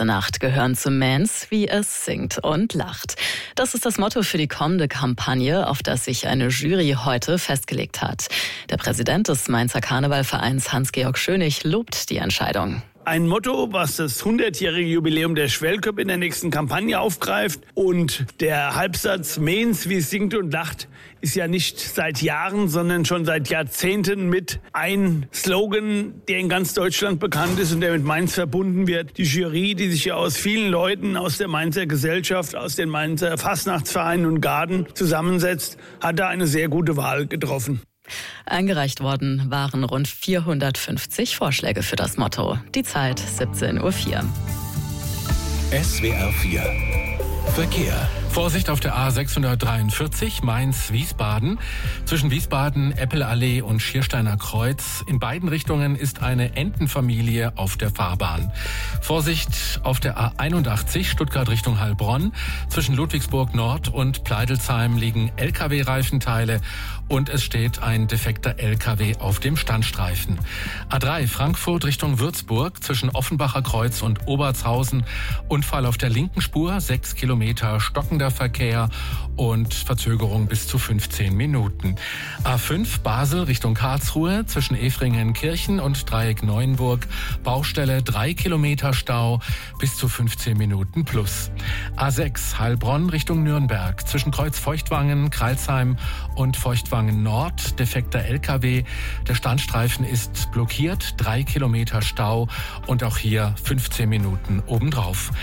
letzte Nacht gehören zu Mainz, wie es singt und lacht. Das ist das Motto für die kommende Kampagne, auf das sich eine Jury heute festgelegt hat. Der Präsident des Mainzer Karnevalvereins Hans-Georg Schönig lobt die Entscheidung. Ein Motto, was das 100-jährige Jubiläum der Schwellköp in der nächsten Kampagne aufgreift. Und der Halbsatz Mainz, wie es singt und lacht, ist ja nicht seit Jahren, sondern schon seit Jahrzehnten mit ein Slogan, der in ganz Deutschland bekannt ist und der mit Mainz verbunden wird. Die Jury, die sich ja aus vielen Leuten aus der Mainzer Gesellschaft, aus den Mainzer Fastnachtsvereinen und Garden zusammensetzt, hat da eine sehr gute Wahl getroffen. Eingereicht worden waren rund 450 Vorschläge für das Motto. Die Zeit 17:04 Uhr. SWR 4 Verkehr. Vorsicht auf der A643 Mainz-Wiesbaden. Zwischen Wiesbaden, Eppelallee und Schiersteiner Kreuz. In beiden Richtungen ist eine Entenfamilie auf der Fahrbahn. Vorsicht auf der A81 Stuttgart Richtung Heilbronn. Zwischen Ludwigsburg Nord und Pleidelsheim liegen Lkw-Reifenteile und es steht ein defekter Lkw auf dem Standstreifen. A3 Frankfurt Richtung Würzburg. Zwischen Offenbacher Kreuz und Obertshausen. Unfall auf der linken Spur, 6 Kilometer stockender Verkehr und Verzögerung bis zu 15 Minuten. A5 Basel Richtung Karlsruhe zwischen Efringen-Kirchen und Dreieck Neuenburg. Baustelle 3 Kilometer Stau bis zu 15 Minuten plus. A6 Heilbronn Richtung Nürnberg zwischen Kreuz Feuchtwangen, Crailsheim und Feuchtwangen Nord. Defekter LKW. Der Standstreifen ist blockiert. 3 Kilometer Stau und auch hier 15 Minuten obendrauf.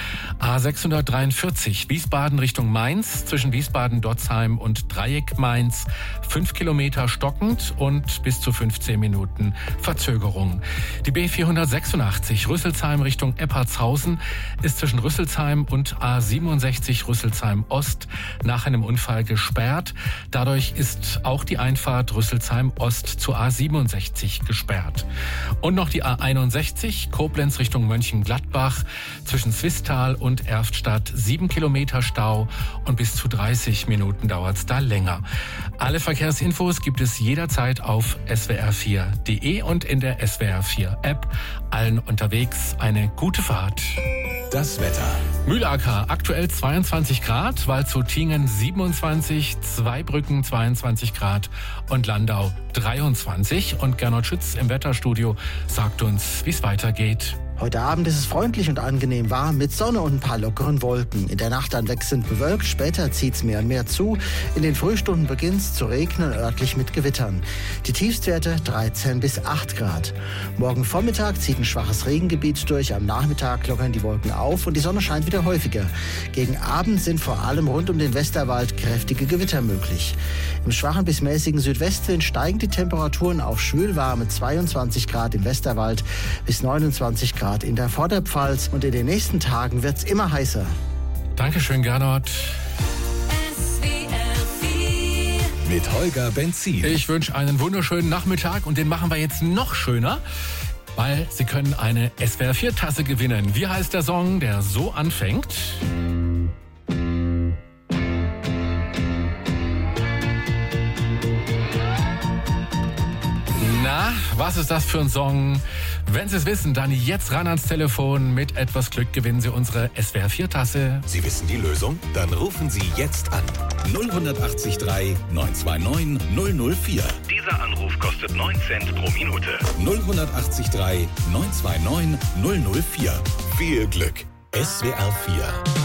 A643 Wiesbaden Richtung Mainz zwischen Wiesbaden-Dotzheim und Dreieck Mainz. 5 Kilometer stockend und bis zu 15 Minuten Verzögerung. Die B486 Rüsselsheim Richtung Eppertshausen ist zwischen Rüsselsheim und A67 Rüsselsheim Ost nach einem Unfall gesperrt. Dadurch ist auch die Einfahrt Rüsselsheim Ost zu A67 gesperrt. Und noch die A61 Koblenz Richtung Mönchengladbach zwischen Swisttal und Erftstadt 7 Kilometer Stau und bis zu 30 Minuten dauert es da länger. Alle Verkehrsinfos gibt es jederzeit auf swr4.de und in der SWR4 App. Allen unterwegs eine gute Fahrt. Das Wetter. Mühlacker aktuell 22 Grad, Waldshut-Tiengen 27, Zweibrücken 22 Grad und Landau 23. Und Gernot Schütz im Wetterstudio sagt uns, wie es weitergeht. Heute Abend ist es freundlich und angenehm warm mit Sonne und ein paar lockeren Wolken. In der Nacht dann wechselnd bewölkt, später zieht es mehr und mehr zu. In den Frühstunden beginnt es zu regnen, örtlich mit Gewittern. Die Tiefstwerte 13 bis 8 Grad. Morgen Vormittag zieht ein schwaches Regengebiet durch. Am Nachmittag lockern die Wolken auf und die Sonne scheint wieder häufiger. Gegen Abend sind vor allem rund um den Westerwald kräftige Gewitter möglich. Im schwachen bis mäßigen Südwestwind steigen die Temperaturen auf schwülwarme 22 Grad im Westerwald bis 29 Grad in der Vorderpfalz und in den nächsten Tagen wird es immer heißer. Dankeschön, Gernot. Mit Holger Benzin. Ich wünsche einen wunderschönen Nachmittag und den machen wir jetzt noch schöner, weil Sie können eine SWR4-Tasse gewinnen. Wie heißt der Song, der so anfängt? Na, was ist das für ein Song? Wenn Sie es wissen, dann jetzt ran ans Telefon. Mit etwas Glück gewinnen Sie unsere SWR4-Tasse. Sie wissen die Lösung? Dann rufen Sie jetzt an. 0183 929 004. Dieser Anruf kostet 9 Cent pro Minute. 0183 929 004. Viel Glück. SWR 4